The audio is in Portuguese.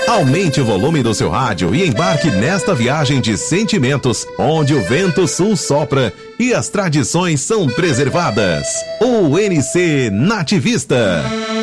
Aumente o volume do seu rádio e embarque nesta viagem de sentimentos, onde o vento sul sopra e as tradições são preservadas. UNC Nativista.